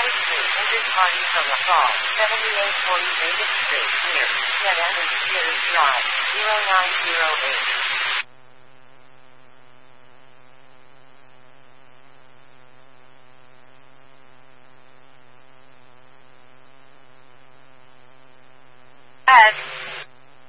party from the fall, 7840 Vegas Street, near Jet Evans Series Drive, 0908. Ed.